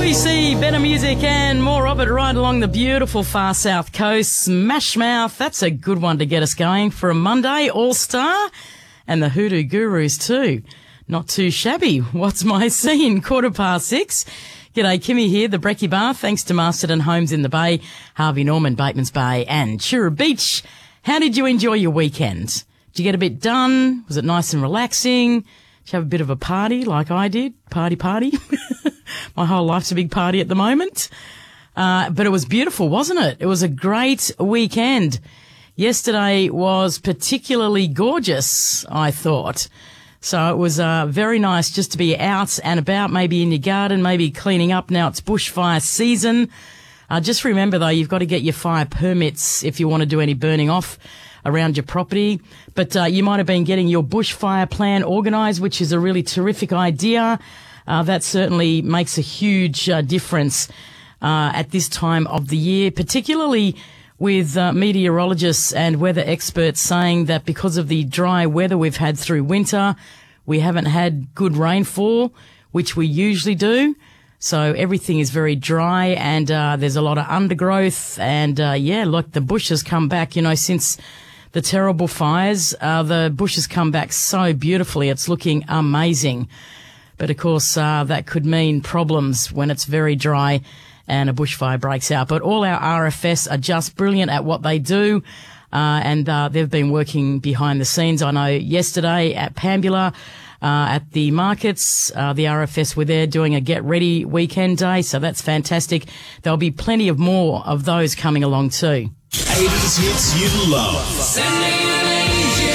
ABC, better music and more of it right along the beautiful far south coast. Smash Mouth, that's a good one to get us going for a Monday. All-Star and the Hoodoo Gurus too. Not too shabby. What's my scene? 6:15. G'day, Kimmy here, the Brekkie Bar. Thanks to Masterton Homes in the Bay, Harvey Norman, Batemans Bay and Chura Beach. How did you enjoy your weekend? Did you get a bit done? Was it nice and relaxing? Did you have a bit of a party like I did? Party. My whole life's a big party at the moment. But it was beautiful, wasn't it? It was a great weekend. Yesterday was particularly gorgeous, I thought. So it was very nice just to be out and about, maybe in your garden, maybe cleaning up. Now it's bushfire season. Just remember, though, you've got to get your fire permits if you want to do any burning off around your property. But you might have been getting your bushfire plan organised, which is a really terrific idea. That certainly makes a huge difference at this time of the year, particularly with meteorologists and weather experts saying that because of the dry weather we've had through winter, we haven't had good rainfall, which we usually do. So everything is very dry and there's a lot of undergrowth and, look, the bush has come back, since the terrible fires. The bush has come back so beautifully. It's looking amazing. But, of course, that could mean problems when it's very dry and a bushfire breaks out. But all our RFS are just brilliant at what they do, and they've been working behind the scenes. I know yesterday at Pambula, at the markets, the RFS were there doing a Get Ready weekend day, so that's fantastic. There'll be plenty of more of those coming along too. 80s hits you love. Send me an angel.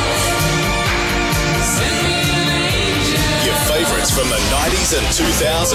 Send me an angel. Your favourites from the 90s and 2000s.